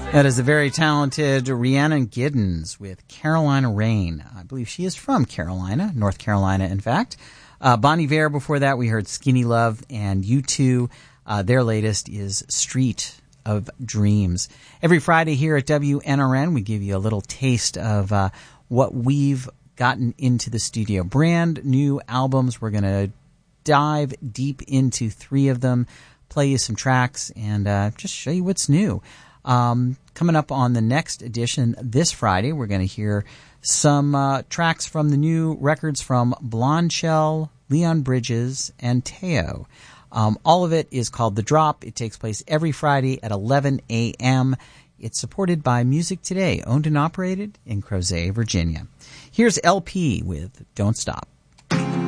That is the very talented Rhiannon Giddens with Carolina Rain. I believe she is from Carolina, North Carolina, in fact. Bon Iver, before that, we heard Skinny Love, and U2, their latest is Street of Dreams. Every Friday here at WNRN, we give you a little taste of what we've gotten into the studio. Brand new albums. We're going to dive deep into 3 of them, play you some tracks, and just show you what's new. Coming up on the next edition this Friday, we're going to hear some tracks from the new records from Blonde Shell, Leon Bridges, and Teo. All of it is called The Drop. It takes place every Friday at 11 a.m. It's supported by Music Today, owned and operated in Crozet, Virginia. Here's LP with Don't Stop.